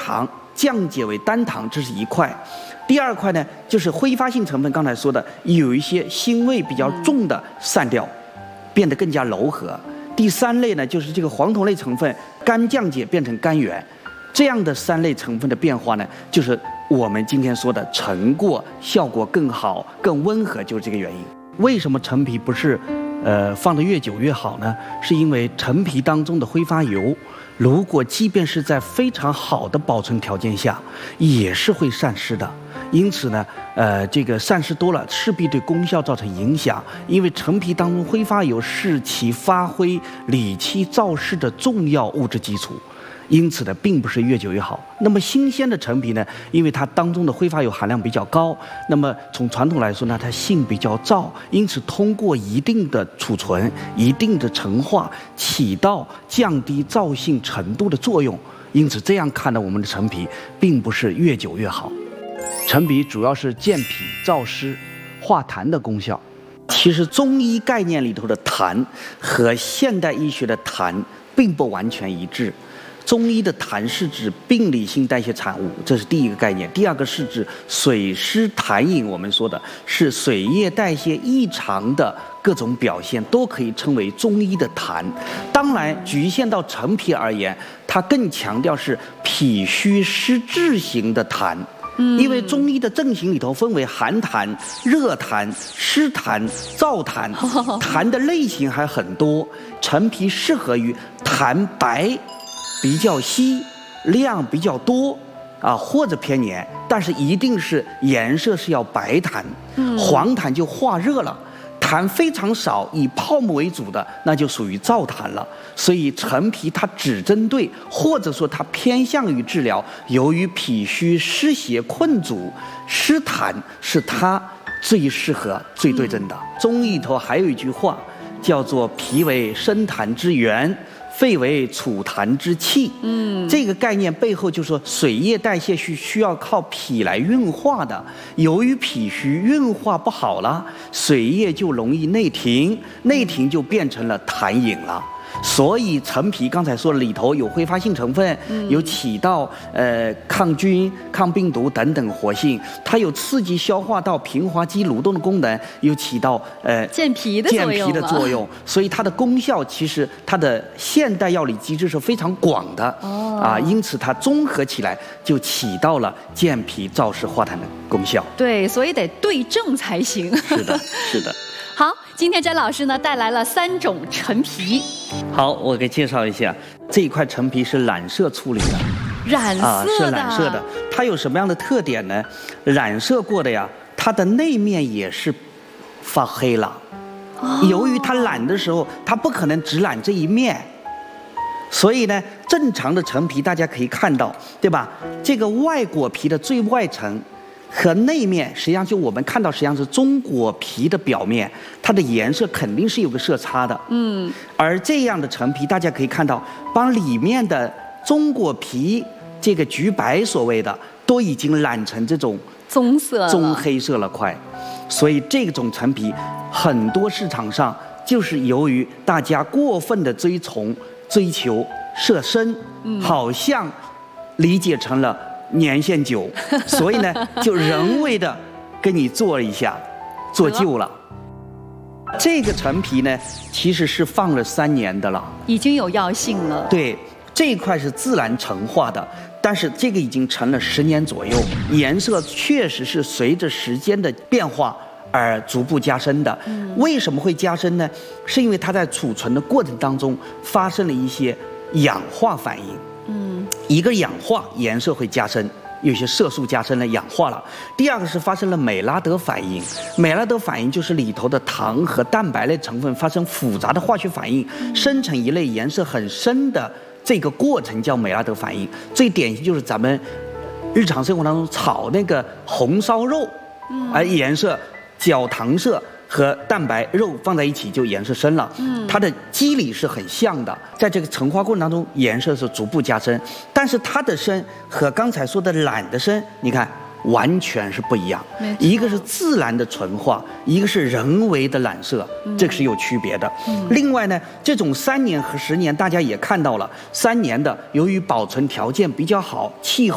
糖降解为单糖，这是一块。第二块呢，就是挥发性成分，刚才说的有一些腥味比较重的散掉，变得更加柔和。第三类呢，就是这个黄酮类成分肝降解变成甘源，这样的3类成分的变化呢，就是我们今天说的陈过效果更好、更温和，就是这个原因。为什么陈皮不是放得越久越好呢？是因为陈皮当中的挥发油，如果即便是在非常好的保存条件下，也是会散失的。因此呢，这个散失多了，势必对功效造成影响。因为陈皮当中挥发油是其发挥理气燥湿的重要物质基础。因此呢，并不是越久越好。那么新鲜的陈皮呢，因为它当中的挥发油含量比较高，那么从传统来说呢，它性比较燥，因此通过一定的储存、一定的陈化，起到降低燥性程度的作用。因此这样看呢，我们的陈皮并不是越久越好。陈皮主要是健脾燥湿、化痰的功效。其实中医概念里头的痰和现代医学的痰并不完全一致。中医的痰是指病理性代谢产物，这是第一个概念。第二个是指水湿痰饮，我们说的是水液代谢异常的各种表现，都可以称为中医的痰。当然，局限到陈皮而言，它更强调是脾虚湿滞型的痰。因为中医的症型里头分为寒痰、热痰、湿痰、燥痰，痰的类型还很多。陈皮适合于痰白、比较稀、量比较多或者偏黏，但是一定是颜色是要白痰，黄痰就化热了。痰非常少，以泡沫为主的，那就属于燥痰了。所以陈皮它只针对，或者说它偏向于治疗由于脾虚湿邪困阻，湿痰是它最适合、最对症的。中医里头还有一句话，叫做脾为生痰之源，肺为储痰之器。这个概念背后就说水液代谢是需要靠脾来运化的，由于脾虚运化不好了，水液就容易内停，内停就变成了痰饮了。所以陈皮刚才说里头有挥发性成分，有起到抗菌、抗病毒等等活性，它有刺激消化道、平滑肌蠕动的功能，有起到健脾的作用。 所以它的功效其实它的现代药理机制是非常广的因此它综合起来就起到了健脾燥湿化痰的功效。 对，所以得对症才行。 是的，是的。 好，今天詹老师呢带来了3种陈皮。 好，我给介绍一下，这一块陈皮是染色处理的，是染色的。它有什么样的特点呢？染色过的呀，它的内面也是发黑了。由于它染的时候，它不可能只染这一面，所以呢，正常的陈皮大家可以看到，对吧？这个外果皮的最外层和内面实际上就我们看到实际上是中果皮的表面，它的颜色肯定是有个色差的。而这样的陈皮大家可以看到，把里面的中果皮这个橘白所谓的都已经染成这种棕色、 棕黑色了快。所以这种陈皮很多市场上就是由于大家过分的追求色深，好像理解成了年限久，所以呢就人为的给你做一下，做旧了。这个陈皮呢其实是放了3年的了， 已经有药性了。 对，这一块是自然陈化的，但是这个已经陈了10年左右，颜色确实是随着时间的变化而逐步加深的。为什么会加深呢？是因为它在储存的过程当中发生了一些氧化反应。一个氧化，颜色会加深，有些色素加深了，氧化了。第二个是发生了美拉德反应，美拉德反应就是里头的糖和蛋白类成分发生复杂的化学反应，生成一类颜色很深的这个过程叫美拉德反应。最典型就是咱们日常生活当中炒那个红烧肉，而颜色焦糖色和蛋白肉放在一起就颜色深了。它的机理是很像的，在这个陈化过程当中颜色是逐步加深，但是它的深和刚才说的染的深，你看完全是不一样。一个是自然的纯化，一个是人为的染色，这个是有区别的。另外呢，这种3年和10年大家也看到了，3年的由于保存条件比较好，气候